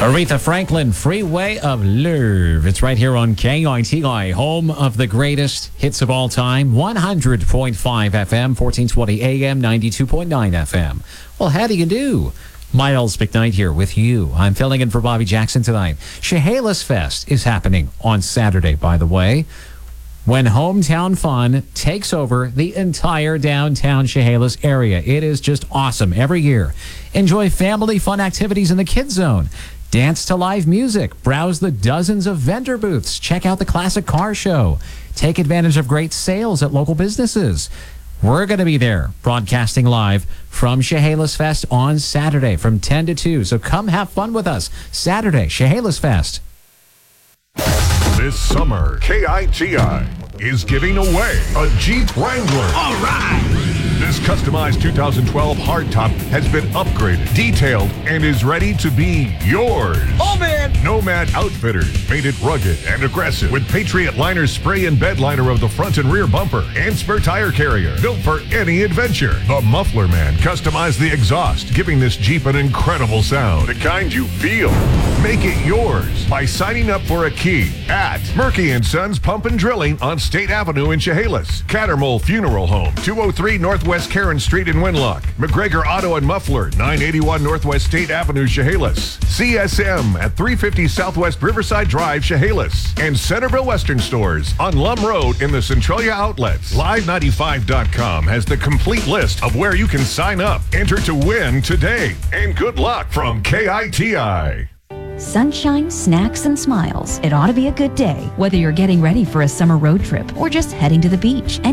Aretha Franklin, Freeway of Love. It's right here on KITI, home of the greatest hits of all time. 100.5 FM, 1420 AM, 92.9 FM. Well, how do you do? Miles McKnight here with you. I'm filling in for Bobby Jackson tonight. Chehalis Fest is happening on Saturday, by the way, when Hometown Fun takes over the entire downtown Chehalis area. It is just awesome every year. Enjoy family fun activities in the Kids Zone. Dance to live music. Browse the dozens of vendor booths. Check out the classic car show. Take advantage of great sales at local businesses. We're going to be there broadcasting live from Chehalis Fest on Saturday from 10 to 2. So come have fun with us. Saturday, Chehalis Fest. This summer, KITI is giving away a Jeep Wrangler. All right! This customized 2012 hardtop has been upgraded, detailed, and is ready to be yours. Oh, man! Nomad Outfitters made it rugged and aggressive with Patriot Liner spray and bed liner of the front and rear bumper and spare tire carrier, built for any adventure. The Muffler Man customized the exhaust, giving this Jeep an incredible sound, the kind you feel. Make it yours by signing up for a key at Murky & Sons Pump and Drilling on State Avenue in Chehalis, Cattermole Funeral Home, 203 Northwest Karen Street in Winlock, McGregor Auto and Muffler, 981 Northwest State Avenue, Chehalis, CSM at 350 Southwest Riverside Drive, Chehalis, and Centerville Western Stores on Lum Road in the Centralia Outlets. Live95.com has the complete list of where you can sign up. Enter to win today, and good luck from KITI. Sunshine, snacks, and smiles. It ought to be a good day, whether you're getting ready for a summer road trip or just heading to the beach.